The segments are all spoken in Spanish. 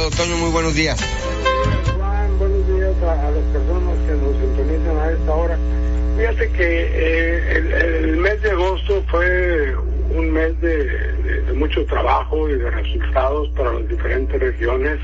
Estado. Toño, muy buenos días. Juan, buenos días a las personas que nos sintonizan a esta hora. Fíjate que el mes de agosto fue un mes de mucho trabajo y de resultados para las diferentes regiones.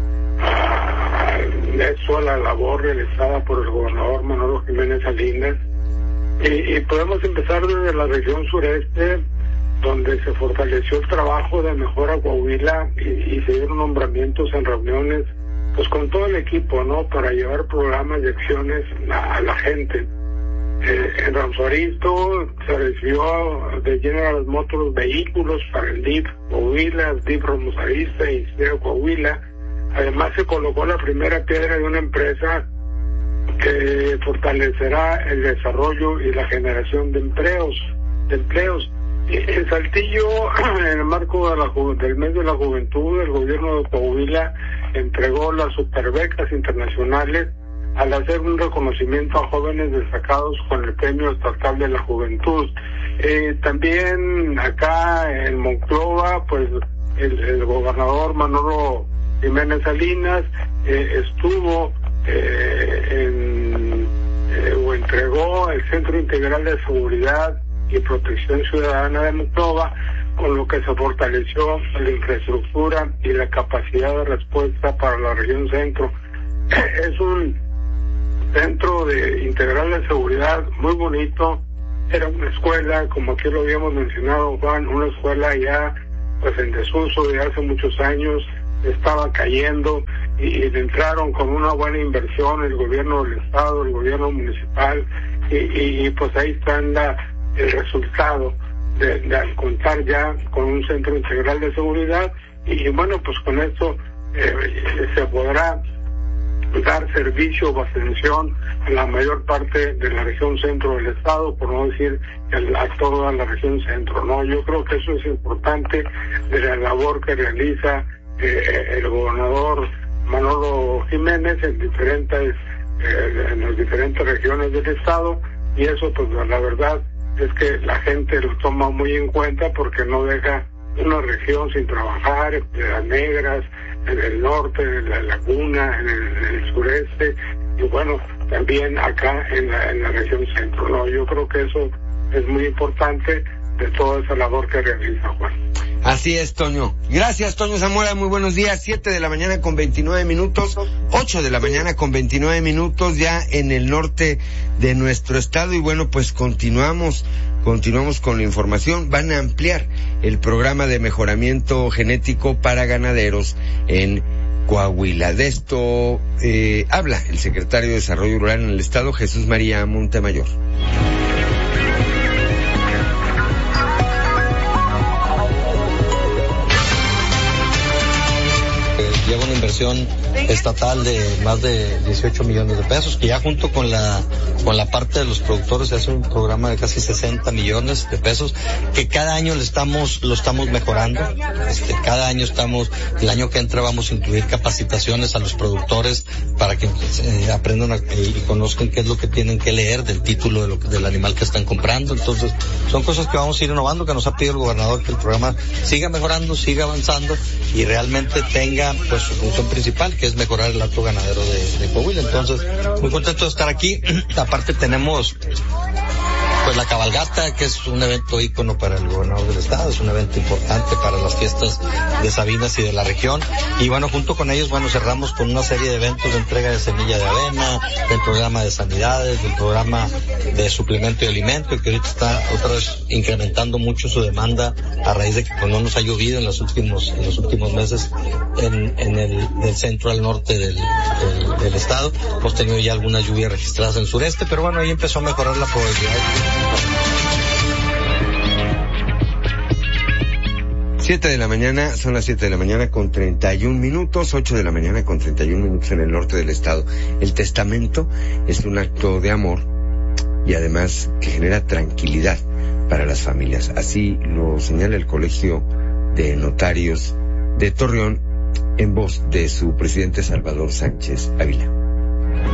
Eso a la labor realizada por el gobernador Manolo Jiménez Salinas. Y podemos empezar desde la región sureste, donde se fortaleció el trabajo de mejora Coahuila y se dieron nombramientos en reuniones pues con todo el equipo, ¿no? Para llevar programas y acciones a la gente. En Ranzuarito se recibió de General Motors vehículos para el DIF Coahuila, DIF Ramos Arizpe y Ciudad Coahuila. Además se colocó la primera piedra de una empresa que fortalecerá el desarrollo y la generación de empleos. En Saltillo, en el marco del mes de la juventud, el gobierno de Coahuila entregó las superbecas internacionales al hacer un reconocimiento a jóvenes destacados con el Premio Estatal de la Juventud. También acá en Monclova, pues el gobernador Manolo Jiménez Salinas estuvo o entregó el Centro Integral de Seguridad y Protección Ciudadana de Monclova, con lo que se fortaleció la infraestructura y la capacidad de respuesta para la región centro. Es un centro integral de seguridad muy bonito. Era una escuela, como aquí lo habíamos mencionado, Juan, una escuela ya pues en desuso de hace muchos años, estaba cayendo y entraron con una buena inversión el gobierno del estado, el gobierno municipal y pues ahí está el resultado de contar ya con un centro integral de seguridad y bueno, pues con esto se podrá dar servicio o atención a la mayor parte de la región centro del estado, por no decir a toda la región centro, ¿no? Yo creo que eso es importante de la labor que realiza el gobernador Manolo Jiménez en las diferentes regiones del estado, y eso pues la verdad es que la gente lo toma muy en cuenta porque no deja una región sin trabajar. En Piedras Negras, en el norte, en la laguna, en el sureste y bueno, también acá en la región centro, ¿no? Yo creo que eso es muy importante de toda esa labor que realiza Juan. Así es, Toño. Gracias, Toño Zamora, muy buenos días. 7 de la mañana con 29 minutos, 8 de la mañana con 29 minutos ya en el norte de nuestro estado y bueno, pues continuamos con la información. Van a ampliar el programa de mejoramiento genético para ganaderos en Coahuila. De esto habla el secretario de Desarrollo Rural en el estado, Jesús María Montemayor. Lleva una inversión estatal de más de 18 millones de pesos, que ya junto con la parte de los productores se hace un programa de casi 60 millones de pesos, que cada año lo estamos mejorando. Cada año el año que entra vamos a incluir capacitaciones a los productores para que aprendan y conozcan qué es lo que tienen que leer del título del animal que están comprando. Entonces, son cosas que vamos a ir innovando, que nos ha pedido el gobernador, que el programa siga mejorando, siga avanzando y realmente tenga pues su función principal, que es mejorar el acto ganadero de Coahuila. Entonces, muy contento de estar aquí. Aparte tenemos pues la cabalgata, que es un evento ícono para el gobernador del estado, es un evento importante para las fiestas de Sabinas y de la región, y bueno, junto con ellos, bueno, cerramos con una serie de eventos de entrega de semilla de avena, del programa de sanidades, del programa de suplemento y alimento, que ahorita está otra vez incrementando mucho su demanda a raíz de que pues, no nos ha llovido en los últimos meses en el centro al norte del estado. Hemos tenido ya algunas lluvias registradas en el sureste, pero bueno, ahí empezó a mejorar la probabilidad. 7 de la mañana, son las 7 de la mañana con 31 minutos, 8 de la mañana con 31 minutos en el norte del estado. El testamento es un acto de amor y además que genera tranquilidad para las familias. Así lo señala el Colegio de Notarios de Torreón en voz de su presidente Salvador Sánchez Ávila.